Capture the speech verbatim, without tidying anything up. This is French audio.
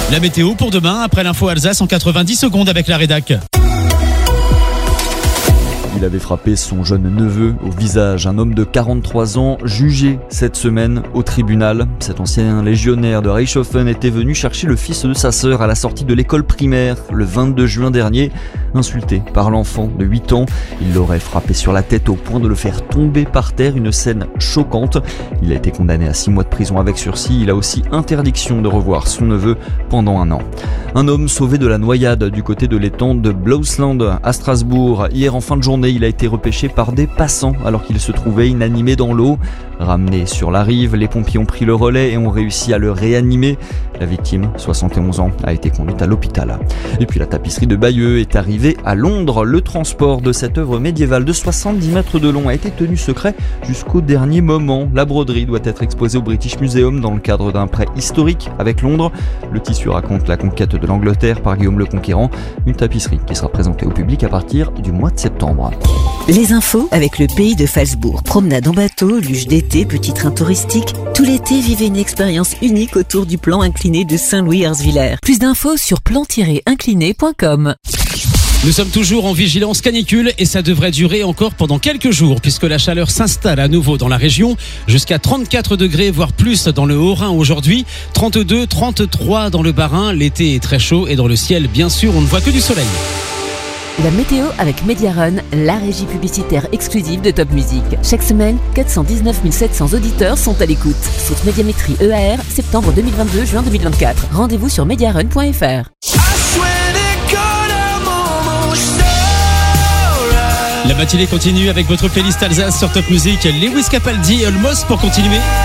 La météo pour demain, après l'info Alsace en quatre-vingt-dix secondes avec la rédac. Il avait frappé son jeune neveu au visage. Un homme de quarante-trois ans jugé cette semaine au tribunal. Cet ancien légionnaire de Reichshofen était venu chercher le fils de sa sœur à la sortie de l'école primaire le vingt-deux juin dernier. Insulté par l'enfant de huit ans, il l'aurait frappé sur la tête au point de le faire tomber par terre. Une scène choquante. Il a été condamné à six mois de prison avec sursis. Il a aussi interdiction de revoir son neveu pendant un an. Un homme sauvé de la noyade du côté de l'étang de Blausland à Strasbourg. Hier en fin de journée, il a été repêché par des passants alors qu'il se trouvait inanimé dans l'eau. Ramené sur la rive, les pompiers ont pris le relais et ont réussi à le réanimer. La victime, soixante et onze ans, a été conduite à l'hôpital. Et puis la tapisserie de Bayeux est arrivée à Londres. Le transport de cette œuvre médiévale de soixante-dix mètres de long a été tenu secret jusqu'au dernier moment. La broderie doit être exposée au British Museum dans le cadre d'un prêt historique avec Londres. Le tissu raconte la conquête de l'Angleterre par Guillaume le Conquérant. Une tapisserie qui sera présentée au public à partir du mois de septembre. Les infos avec le pays de Falsbourg. Promenade en bateau, luge d'été, petit train touristique. Tout l'été, vivez une expérience unique autour du plan incliné de Saint-Louis-Herzviller. Plus d'infos sur plan tiret incliné point com. Nous sommes toujours en vigilance canicule et ça devrait durer encore pendant quelques jours puisque la chaleur s'installe à nouveau dans la région. Jusqu'à trente-quatre degrés, voire plus dans le Haut-Rhin aujourd'hui. trente-deux, trente-trois dans le Bas-Rhin. L'été est très chaud et dans le ciel, bien sûr, on ne voit que du soleil. La météo avec Mediarun, la régie publicitaire exclusive de Top Music. Chaque semaine, quatre cent dix-neuf mille sept cents auditeurs sont à l'écoute. Site Médiamétrie E A R, septembre deux mille vingt-deux, juin deux mille vingt-quatre. Rendez-vous sur mediarun point f r. La matinée continue avec votre playlist Alsace sur Top Music. Lewis Capaldi, Almost pour continuer.